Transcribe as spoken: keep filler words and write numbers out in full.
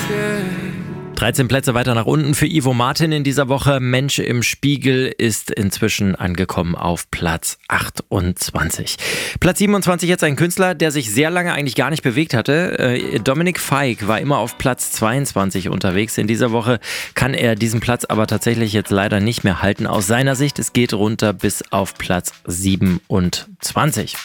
dreizehn Plätze weiter nach unten für Ivo Martin in dieser Woche. Mensch im Spiegel ist inzwischen angekommen auf Platz achtundzwanzig. Platz siebenundzwanzig jetzt ein Künstler, der sich sehr lange eigentlich gar nicht bewegt hatte. Dominik Fike war immer auf Platz zweiundzwanzig unterwegs. In dieser Woche kann er diesen Platz aber tatsächlich jetzt leider nicht mehr halten. Aus seiner Sicht, es geht runter bis auf Platz siebenundzwanzig.